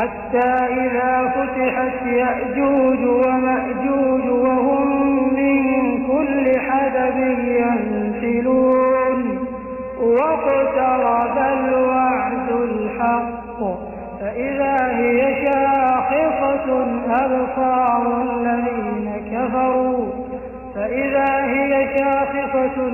حتى إذا فتحت يأجوج ومأجوج وهم من كل حدب ينسلون واقترب الوعد الحق فإذا هي شاخصة أبصار الذين كفروا